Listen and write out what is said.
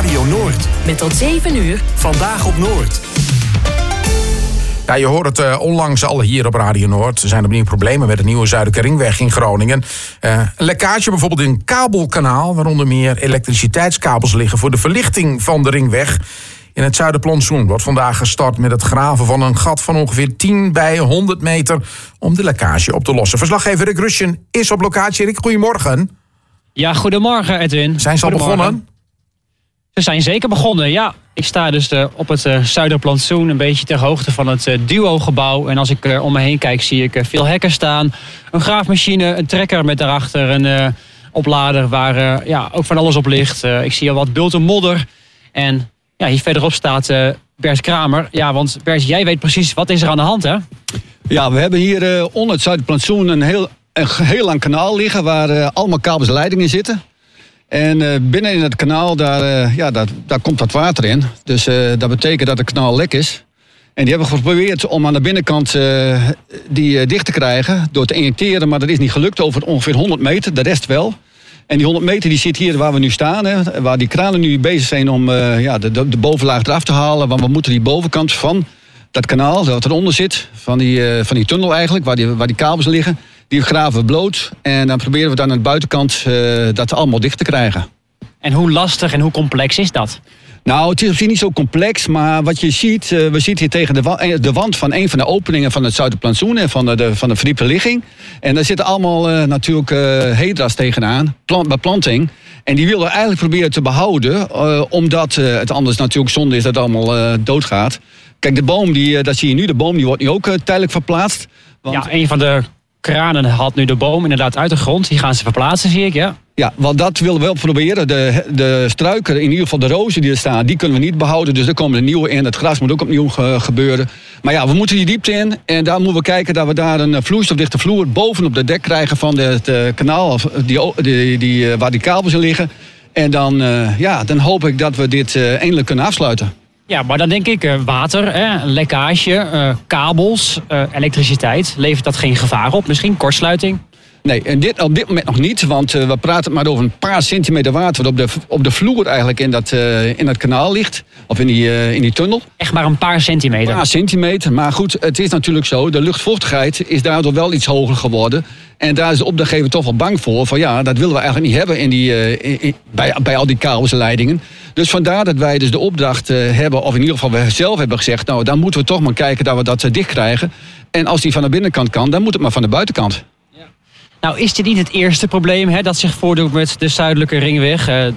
Radio Noord. Met tot 7 uur. Vandaag op Noord. Ja, je hoort het onlangs al hier op Radio Noord. Er zijn opnieuw problemen met de nieuwe Zuidelijke Ringweg in Groningen. Een lekkage bijvoorbeeld in een kabelkanaal, waaronder meer elektriciteitskabels liggen voor de verlichting van de ringweg. In het Zuiderplantsoen wordt vandaag gestart met het graven van een gat van ongeveer 10 bij 100 meter om de lekkage op te lossen. Verslaggever Rick Rusjen is op locatie. Rick, goedemorgen. Ja, goedemorgen Edwin. Zijn ze al begonnen? Ze zijn zeker begonnen, ja. Ik sta dus op het Zuiderplantsoen, een beetje ter hoogte van het Duo-gebouw. En als ik om me heen kijk, zie ik veel hekken staan. Een graafmachine, een trekker met daarachter een oplader waar ook van alles op ligt. Ik zie al wat bulten modder. En ja, hier verderop staat Bert Kramer. Ja, want Bert, jij weet precies wat is er aan de hand, hè? Ja, we hebben hier onder het Zuiderplantsoen een heel lang kanaal liggen waar allemaal kabels en leidingen zitten. En binnen in het kanaal, daar komt wat water in. Dus dat betekent dat het kanaal lek is. En die hebben geprobeerd om aan de binnenkant die dicht te krijgen door te injecteren. Maar dat is niet gelukt over ongeveer 100 meter, de rest wel. En die 100 meter die zit hier waar we nu staan. Hè, waar die kranen nu bezig zijn om de bovenlaag eraf te halen. Want we moeten die bovenkant van dat kanaal, dat eronder zit, van die tunnel eigenlijk, waar die kabels liggen, die graven we bloot. En dan proberen we dan aan de buitenkant dat allemaal dicht te krijgen. En hoe lastig en hoe complex is dat? Nou, het is op zich niet zo complex, maar wat je ziet, we zitten hier tegen de wand van een van de openingen van het Zuiderplantsoen en van de verdiepe ligging. En daar zitten allemaal natuurlijk hedras tegenaan, beplanting. En die willen we eigenlijk proberen te behouden, omdat het anders natuurlijk zonde is dat het allemaal doodgaat. Kijk, de boom, dat zie je nu, de boom die wordt nu ook tijdelijk verplaatst. Want ja, een van de kranen haalt nu de boom inderdaad uit de grond. Die gaan ze verplaatsen, zie ik, ja. Ja, want dat willen we wel proberen. De struiken, in ieder geval de rozen die er staan, die kunnen we niet behouden. Dus er komen er nieuwe in. Het gras moet ook opnieuw gebeuren. Maar ja, we moeten die diepte in. En daar moeten we kijken dat we daar een vloeistofdichte vloer bovenop de dek krijgen van het kanaal waar die kabels in liggen. En dan hoop ik dat we dit eindelijk kunnen afsluiten. Ja, maar dan denk ik water, lekkage, kabels, elektriciteit. Levert dat geen gevaar op? Misschien kortsluiting? Nee, en op dit moment nog niet, want we praten maar over een paar centimeter water wat op de vloer eigenlijk in dat kanaal ligt. Of in die tunnel. Echt maar een paar centimeter? Een paar centimeter, maar goed, het is natuurlijk zo, de luchtvochtigheid is daardoor wel iets hoger geworden. En daar is de opdrachtgever toch wel bang voor. Van ja, dat willen we eigenlijk niet hebben bij al die kabels en leidingen. Dus vandaar dat wij dus de opdracht hebben, of in ieder geval we zelf hebben gezegd, nou dan moeten we toch maar kijken dat we dat dicht krijgen. En als die van de binnenkant kan, dan moet het maar van de buitenkant. Nou, is dit niet het eerste probleem dat zich voordoet met de Zuidelijke Ringweg?